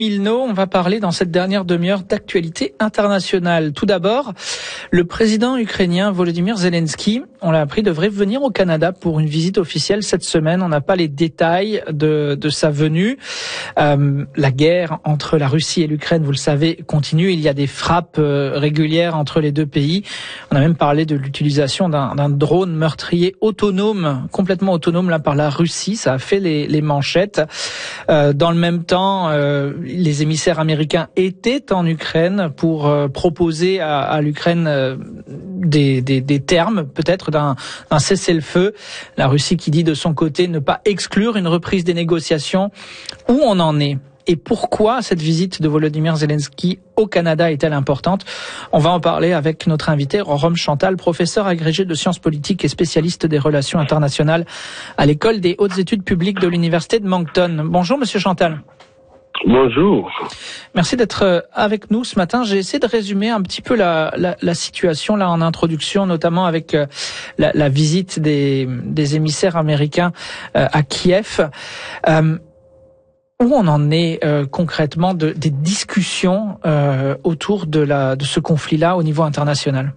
Milno, on va parler dans cette dernière demi-heure d'actualité internationale. Tout d'abord, le président ukrainien Volodymyr Zelensky, on l'a appris, devrait venir au Canada pour une visite officielle cette semaine. On n'a pas les détails de sa venue. La guerre entre la Russie et l'Ukraine, vous le savez, continue. Il y a des frappes régulières entre les deux pays. On a même parlé de l'utilisation d'un drone meurtrier autonome, complètement autonome là par la Russie. Ça a fait les manchettes. Dans le même temps, les émissaires américains étaient en Ukraine pour proposer à l'Ukraine des termes, peut-être d'un cessez-le-feu. La Russie qui dit de son côté ne pas exclure une reprise des négociations. Où on en est et pourquoi cette visite de Volodymyr Zelensky au Canada est-elle importante? On va en parler avec notre invité, Rome Chantal, professeur agrégé de sciences politiques et spécialiste des relations internationales à l'école des hautes études publiques de l'université de Moncton. Bonjour Monsieur Chantal. Bonjour. Merci d'être avec nous ce matin. J'ai essayé de résumer un petit peu la situation là en introduction, notamment avec la visite des émissaires américains à Kiev. Où on en est concrètement des discussions autour de ce conflit-là au niveau international?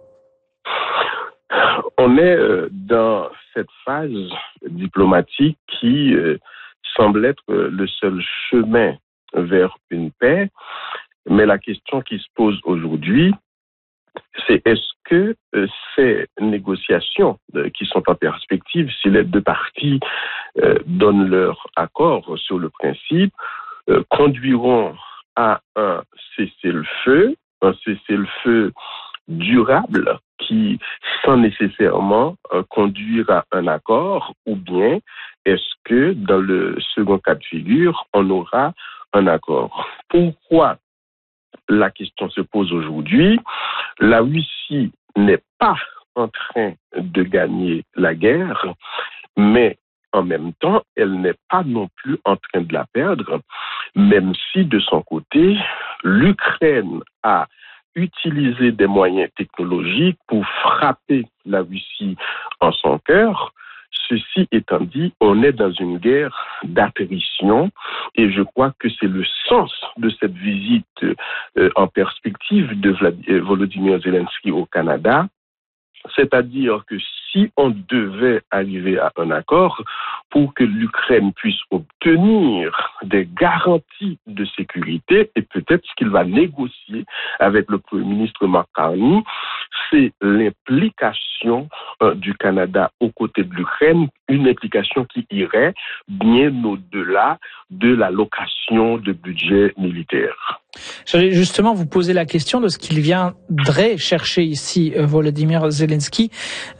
On est dans cette phase diplomatique qui semble être le seul chemin vers une paix. Mais la question qui se pose aujourd'hui, c'est est-ce que ces négociations qui sont en perspective, si les deux parties donnent leur accord sur le principe, conduiront à un cessez-le-feu durable qui, sans nécessairement conduire à un accord, ou bien est-ce que dans le second cas de figure, on aura un accord? Pourquoi la question se pose aujourd'hui? La Russie n'est pas en train de gagner la guerre, mais en même temps, elle n'est pas non plus en train de la perdre, même si de son côté, l'Ukraine a utilisé des moyens technologiques pour frapper la Russie en son cœur. Ceci étant dit, on est dans une guerre d'attrition et je crois que c'est le sens de cette visite en perspective de Volodymyr Zelensky au Canada. C'est-à-dire que si on devait arriver à un accord pour que l'Ukraine puisse obtenir des garanties de sécurité, et peut-être ce qu'il va négocier avec le Premier ministre Mark Carney, c'est l'implication du Canada aux côtés de l'Ukraine, une implication qui irait bien au-delà de l'allocation de budget militaire. J'allais justement vous poser la question de ce qu'il viendrait chercher ici, Volodymyr Zelensky,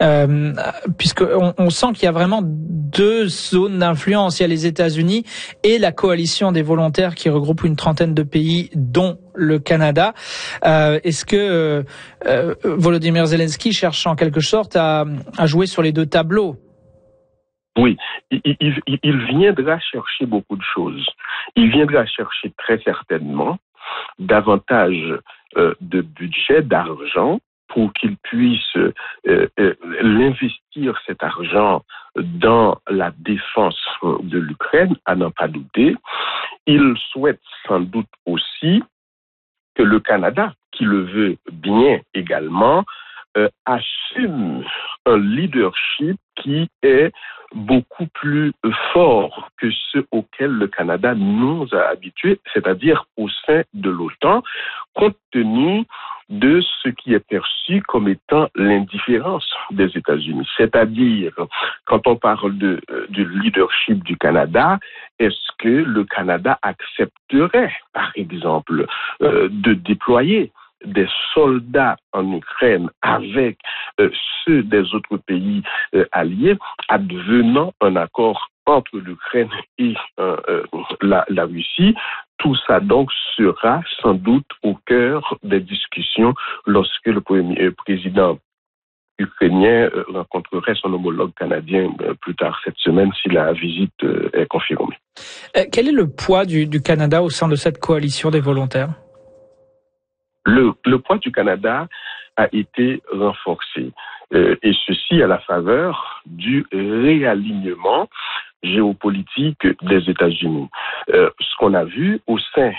puisqu'on sent qu'il y a vraiment deux zones d'influence. Il y a les États-Unis et la coalition des volontaires qui regroupe une trentaine de pays, dont le Canada. Est-ce que Volodymyr Zelensky cherche en quelque sorte à jouer sur les deux tableaux? Oui, il viendra chercher beaucoup de choses. Il viendra chercher très certainement davantage de budget, d'argent, pour qu'il puisse l'investir cet argent dans la défense de l'Ukraine, à n'en pas douter. Il souhaite sans doute aussi que le Canada, qui le veut bien également, assume un leadership qui est beaucoup plus fort que ceux auxquels le Canada nous a habitués, c'est-à-dire au sein de l'OTAN, compte tenu de ce qui est perçu comme étant l'indifférence des États-Unis. C'est-à-dire, quand on parle du leadership du Canada, est-ce que le Canada accepterait, par exemple, de déployer des soldats en Ukraine avec ceux des autres pays alliés, advenant un accord entre l'Ukraine et la Russie? Tout ça donc sera sans doute au cœur des discussions lorsque le président ukrainien rencontrerait son homologue canadien plus tard cette semaine si la visite est confirmée. Quel est le poids du Canada au sein de cette coalition des volontaires? Le poids du Canada a été renforcé, et ceci à la faveur du réalignement géopolitique des États-Unis. Ce qu'on a vu au sein